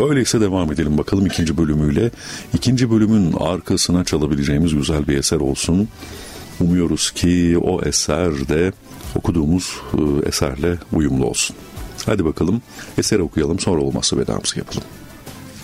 Öyleyse devam edelim bakalım ikinci bölümüyle. İkinci bölümün arkasına çalabileceğimiz güzel bir eser olsun. Umuyoruz ki o eser de okuduğumuz eserle uyumlu olsun. Hadi bakalım eseri okuyalım, sonra olmazsa vedamızı yapalım.